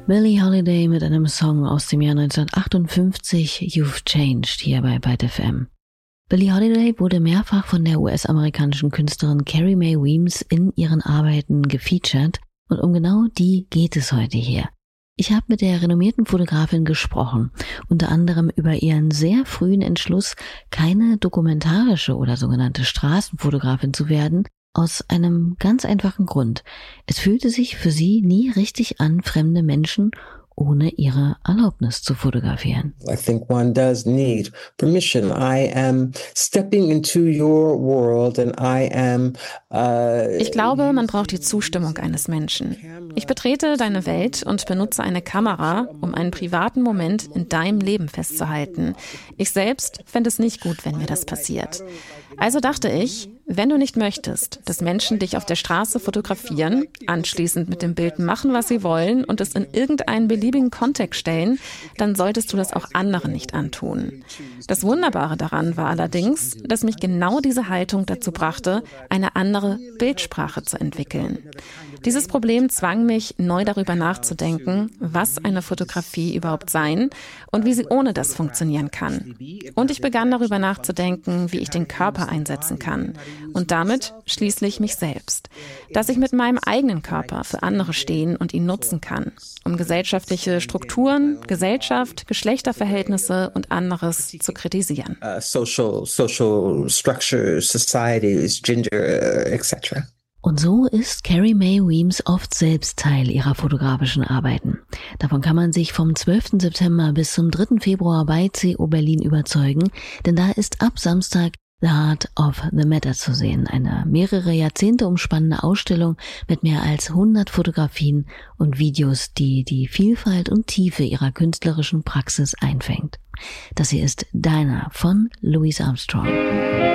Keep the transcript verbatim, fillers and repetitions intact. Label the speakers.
Speaker 1: Billie Holiday mit einem Song aus dem Jahr neunzehnhundertachtundfünfzig, You've Changed, hier bei Byte F M. Billie Holiday wurde mehrfach von der U S-amerikanischen Künstlerin Carrie Mae Weems in ihren Arbeiten gefeatured und um genau die geht es heute hier. Ich habe mit der renommierten Fotografin gesprochen, unter anderem über ihren sehr frühen Entschluss, keine dokumentarische oder sogenannte Straßenfotografin zu werden, aus einem ganz einfachen Grund. Es fühlte sich für sie nie richtig an, fremde Menschen ohne ihre Erlaubnis zu fotografieren.
Speaker 2: I think one does need permission. I am stepping into your world and I am uh,
Speaker 3: Ich glaube, man braucht die Zustimmung eines Menschen. Ich betrete deine Welt und benutze eine Kamera, um einen privaten Moment in deinem Leben festzuhalten. Ich selbst fände es nicht gut, wenn mir das passiert. Also dachte ich, wenn du nicht möchtest, dass Menschen dich auf der Straße fotografieren, anschließend mit dem Bild machen, was sie wollen und es in irgendeinen beliebigen Kontext stellen, dann solltest du das auch anderen nicht antun. Das Wunderbare daran war allerdings, dass mich genau diese Haltung dazu brachte, eine andere Bildsprache zu entwickeln. Dieses Problem zwang mich, neu darüber nachzudenken, was eine Fotografie überhaupt sein und wie sie ohne das funktionieren kann. Und ich begann darüber nachzudenken, wie ich den Körper einsetzen kann und damit schließlich mich selbst. Dass ich mit meinem eigenen Körper für andere stehen und ihn nutzen kann, um gesellschaftliche Strukturen, Gesellschaft, Geschlechterverhältnisse und anderes zu kritisieren.
Speaker 2: uh, social social structures, societies, gender, et cetera.
Speaker 1: Und so ist Carrie Mae Weems oft selbst Teil ihrer fotografischen Arbeiten. Davon kann man sich vom zwölften September bis zum dritten Februar bei C O Berlin überzeugen, denn da ist ab Samstag The Heart of the Matter zu sehen, eine mehrere Jahrzehnte umspannende Ausstellung mit mehr als hundert Fotografien und Videos, die die Vielfalt und Tiefe ihrer künstlerischen Praxis einfängt. Das hier ist Dinah von Louis Armstrong.